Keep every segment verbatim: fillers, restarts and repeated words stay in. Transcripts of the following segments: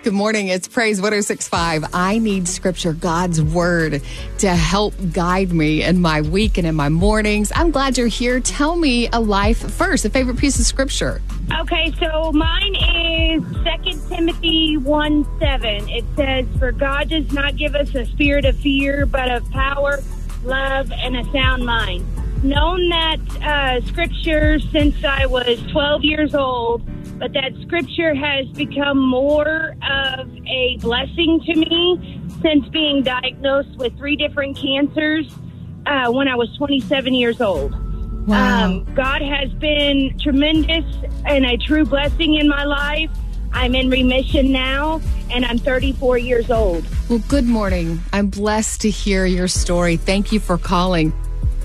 Good morning. It's Praise one oh six point five. I need scripture, God's word, to help guide me in my week and in my mornings. I'm glad you're here. Tell me a life first, a favorite piece of scripture. Okay, so mine is Second Timothy one seven. It says, "For God does not give us a spirit of fear, but of power, love, and a sound mind." Known that uh, scripture since I was twelve years old, but that scripture has become more of a blessing to me since being diagnosed with three different cancers uh, when I was twenty-seven years old. Wow. Um, God has been tremendous and a true blessing in my life. I'm in remission now, and I'm thirty-four years old. Well, good morning. I'm blessed to hear your story. Thank you for calling.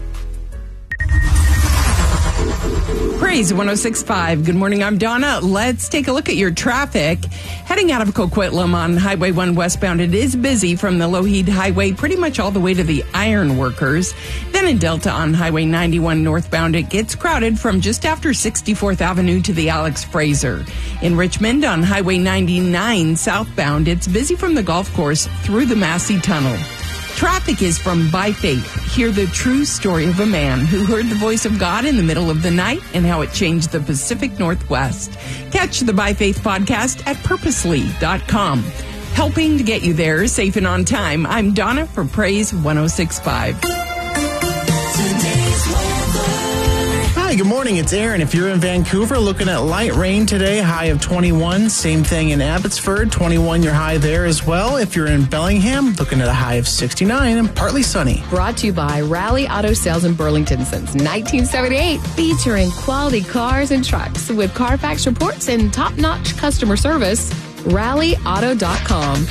Praise one oh six point five. Good morning. I'm Donna. Let's take a look at your traffic. Heading out of Coquitlam on Highway one westbound, it is busy from the Lougheed Highway pretty much all the way to the Iron Workers. Then in Delta on Highway ninety-one northbound, it gets crowded from just after sixty-fourth Avenue to the Alex Fraser. In Richmond on Highway ninety-nine southbound, it's busy from the golf course through the Massey Tunnel. Traffic is from By Faith. Hear the true story of a man who heard the voice of God in the middle of the night and how it changed the Pacific Northwest. Catch the By Faith podcast at purposely dot com. Helping to get you there safe and on time, I'm Donna for Praise one oh six point five. Hi, good morning. It's Aaron. If you're in Vancouver, looking at light rain today, high of twenty-one. Same thing in Abbotsford, twenty-one, your high there as well. If you're in Bellingham, looking at a high of sixty-nine and partly sunny. Brought to you by Rally Auto Sales in Burlington since nineteen seventy-eight, featuring quality cars and trucks with Carfax reports and top-notch customer service. rally auto dot com.